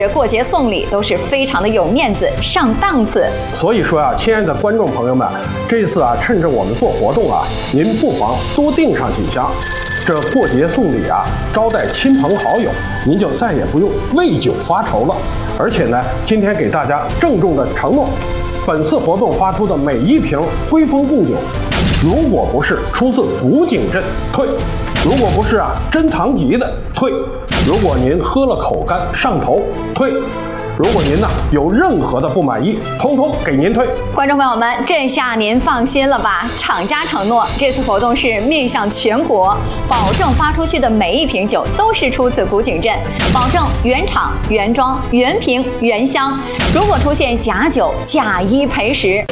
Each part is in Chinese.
过节送礼都是非常的有面子、上档次。 所以说啊，亲爱的观众朋友们，这次啊，趁着我们做活动啊，您不妨多订上几箱。这过节送礼啊，招待亲朋好友，您就再也不用为酒发愁了。而且呢，今天给大家郑重的承诺，本次活动发出的每一瓶辉丰贡酒，如果不是出自古井镇，退；如果不是啊珍藏级的，退；如果您喝了口干上头，退；如果您呢有任何的不满意，通通给您退。 观众朋友们，这下您放心了吧？厂家承诺，这次活动是面向全国，保证发出去的每一瓶酒都是出自古井镇，保证原厂、原装、原瓶、原箱。如果出现假酒，假一赔10。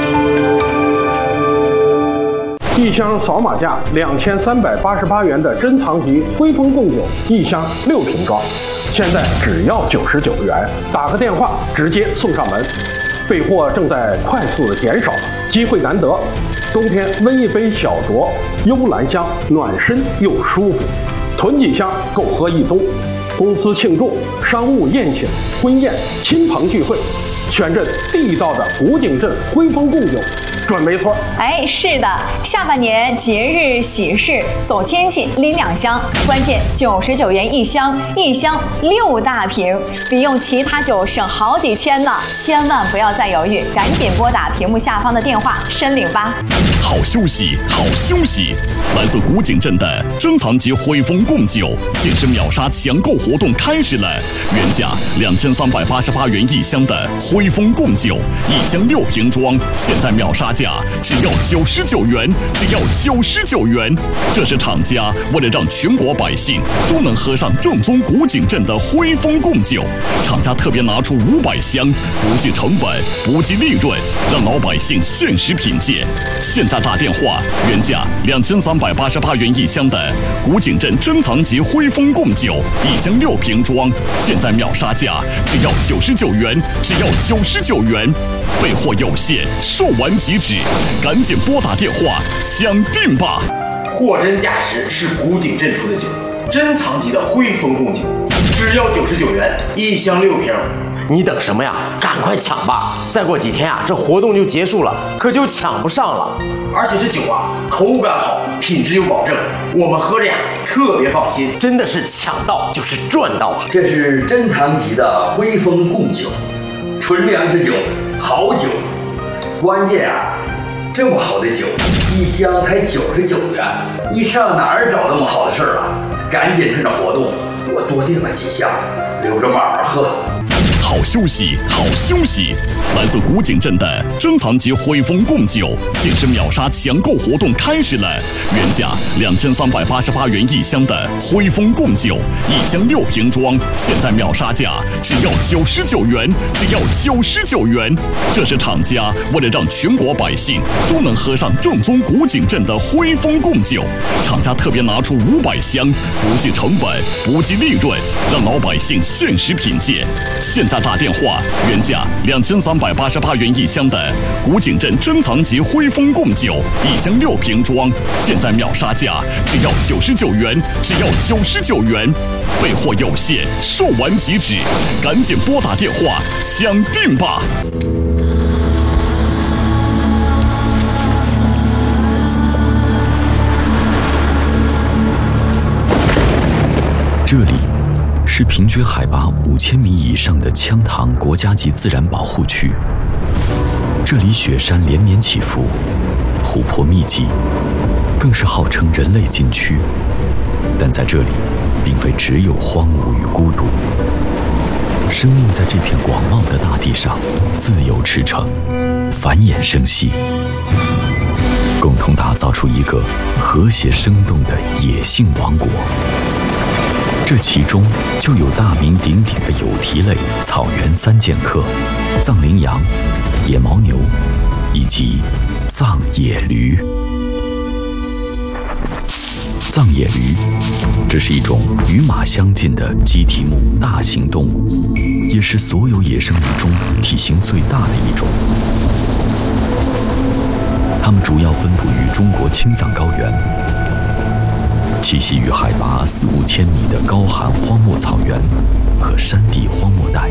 一箱扫码价2388元的珍藏级辉丰贡酒，一箱6瓶装，现在只要99元，打个电话直接送上门。备货正在快速的减少，机会难得，冬天温一杯小酌，幽兰香，暖身又舒服，囤几箱够喝一冬。公司庆祝、商务宴请、婚宴、亲朋聚会，选这地道的古井镇辉丰贡酒准没错。 哎，是的，下半年节日喜事走亲戚拎2箱，关键99元一箱，一箱6大瓶，比用其他酒省好几千呢！千万不要再犹豫，赶紧拨打屏幕下方的电话申领吧。 好休息，好休息！来自古井镇的珍藏级辉丰贡酒限时秒杀抢购活动开始了，原价2388元一箱的辉丰贡酒，一箱6瓶装，现在秒杀价只要99元，只要99元。这是厂家为了让全国百姓都能喝上正宗古井镇的辉丰贡酒，厂家特别拿出500箱，不计成本，不计利润，让老百姓限时品鉴。现在打电话，原价2388元一箱的古井镇珍藏级辉丰贡酒，一箱6瓶装，现在秒杀价只要99元，只要99元。备货有限，售完即止，赶紧拨打电话抢订吧！ 货真价实是古井镇出的酒，珍藏级的辉丰贡酒，只要99元，一箱6瓶。 你等什么呀？赶快抢吧！再过几天啊，这活动就结束了，可就抢不上了。 而且这酒啊，口感好，品质有保证，我们喝着呀特别放心。 真的是抢到就是赚到啊！ 这是珍藏级的辉丰贡酒，纯粮食酒，好酒。关键啊，这么好的酒，一箱才99元，你上哪儿找那么好的事儿啊？赶紧趁着活动，我多订了几箱，留着慢慢喝。 好休息，好休息！来自古井镇的珍藏级辉丰贡酒限时秒杀抢购活动开始了，原价2388元一箱的辉丰贡酒，一箱6瓶装，现在秒杀价只要99元，只要99元。这是厂家为了让全国百姓都能喝上正宗古井镇的辉丰贡酒，厂家特别拿出500箱，不计成本，不计利润，让老百姓限时品鉴。现在打电话，原价2388元一箱的古井镇珍藏级辉丰贡酒，一箱6瓶装，现在秒杀价只要99元，只要99元。备货有限，售完即止，赶紧拨打电话抢订吧！ 这里是平均海拔5000米以上的羌塘国家级自然保护区，这里雪山连绵起伏，湖泊密集，更是号称人类禁区。但在这里，并非只有荒芜与孤独，生命在这片广袤的大地上自由驰骋，繁衍生息，共同打造出一个和谐生动的野性王国。这其中就有大名鼎鼎的有蹄类草原3剑客：藏羚羊、野牦牛以及藏野驴。藏野驴，这是一种与马相近的鸡蹄目大型动物，也是所有野生鱼中体型最大的一种。它们主要分布于中国青藏高原，栖息于海拔4、5千米的高寒荒漠草原， 和山地荒漠带。